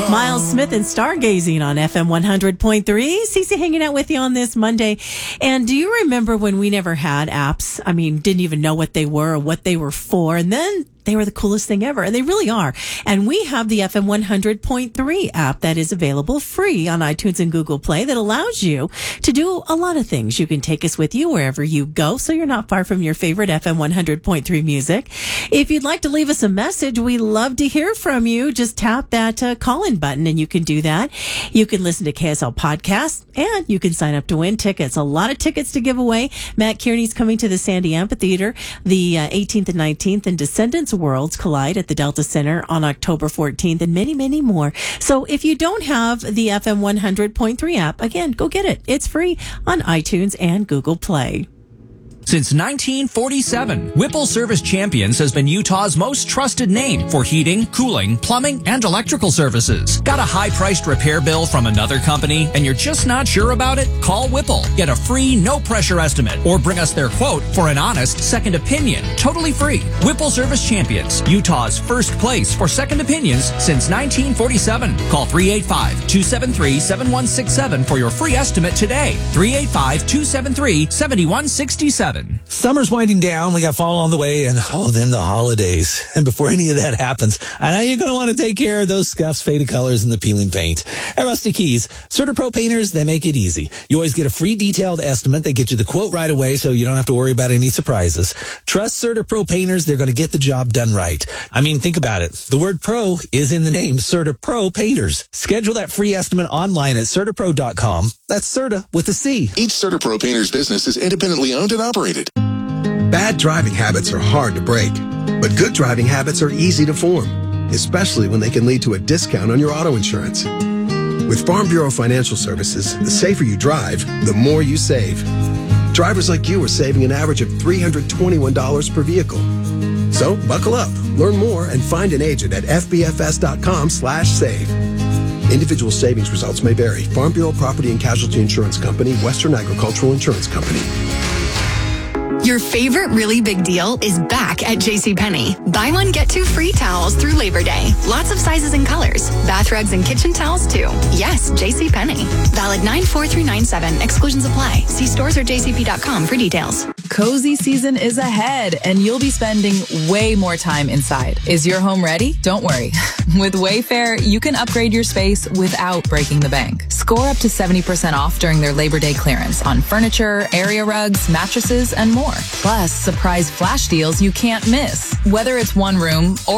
Miles Smith and Stargazing on FM 100.3. Cece hanging out with you on this Monday. And do you remember when we never had apps? I mean, didn't even know what they were or what they were for. And then they were the coolest thing ever. And they really are. And we have the FM 100.3 app that is available free on iTunes and Google Play that allows you to do a lot of things. You can take us with you wherever you go, so you're not far from your favorite FM 100.3 music. If you'd like to leave us a message, we love to hear from you. Just tap that call-in button and you can do that. You can listen to KSL podcasts and you can sign up to win tickets. A lot of tickets to give away. Matt Kearney's coming to the Sandy Amphitheater the 18th and 19th, and Descendants Worlds Collide at the Delta Center on October 14th, and many, many more. So if you don't have the FM 100.3 app, again, go get it. It's free on iTunes and Google Play. Since 1947, Whipple Service Champions has been Utah's most trusted name for heating, cooling, plumbing, and electrical services. Got a high-priced repair bill from another company and you're just not sure about it? Call Whipple. Get a free, no-pressure estimate or bring us their quote for an honest second opinion. Totally free. Whipple Service Champions, Utah's first place for second opinions since 1947. Call 385-273-7167 for your free estimate today. 385-273-7167. Summer's winding down. We got fall on the way, and then the holidays. And before any of that happens, I know you're going to want to take care of those scuffs, faded colors, and the peeling paint. At Rusty Keys, CertaPro painters, they make it easy. You always get a free detailed estimate. They get you the quote right away, so you don't have to worry about any surprises. Trust CertaPro painters. They're going to get the job done right. I mean, think about it. The word pro is in the name, CertaPro painters. Schedule that free estimate online at CertaPro.com. That's Certa with a C. Each CertaPro painter's business is independently owned and operated. Bad driving habits are hard to break, but good driving habits are easy to form, especially when they can lead to a discount on your auto insurance. With Farm Bureau Financial Services, the safer you drive, the more you save. Drivers like you are saving an average of $321 per vehicle. So buckle up, learn more, and find an agent at fbfs.com/save. Individual savings results may vary. Farm Bureau Property and Casualty Insurance Company, Western Agricultural Insurance Company. Your favorite really big deal is back at JCPenney. Buy one, get two free towels through Labor Day. Lots of sizes and colors. Bath rugs and kitchen towels, too. Yes, JCPenney. Valid 9/4 through 9/7. Exclusions apply. See stores or jcp.com for details. Cozy season is ahead, and you'll be spending way more time inside. Is your home ready? Don't worry. With Wayfair, you can upgrade your space without breaking the bank. Score up to 70% off during their Labor Day clearance on furniture, area rugs, mattresses, and more. Plus, surprise flash deals you can't miss. Whether it's one room or